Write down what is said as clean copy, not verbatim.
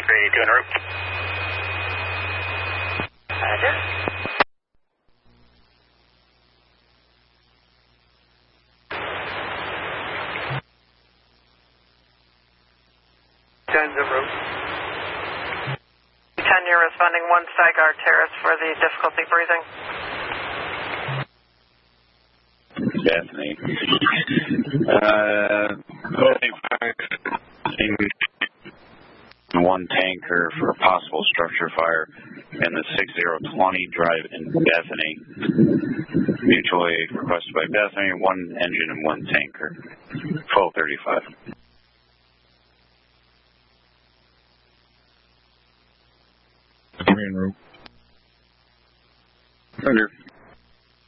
382 en route. Roger. Tens en route. 10, you're responding 1 Stygar Terrace for the difficulty breathing. Bethany. One tanker for possible structure fire in the 6020 drive in Bethany. Mutual aid requested by Bethany, 1 engine and 1 tanker. 1235. Green route. Roger.